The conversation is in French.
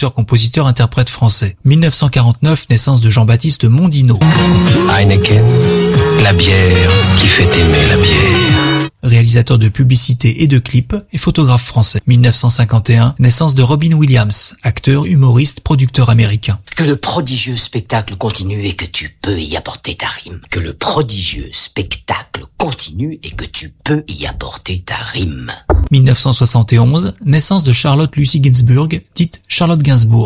auteur, compositeur, interprète français. 1949, naissance de Jean-Baptiste Mondino. Heineken, la bière qui fait aimer la bière. Réalisateur de publicités et de clips et photographe français. 1951, naissance de Robin Williams, acteur, humoriste, producteur américain. Que le prodigieux spectacle continue et que tu peux y apporter ta rime. Que le prodigieux spectacle continue et que tu peux y apporter ta rime. 1971, naissance de Charlotte Lucy Gainsbourg, dite Charlotte Gainsbourg.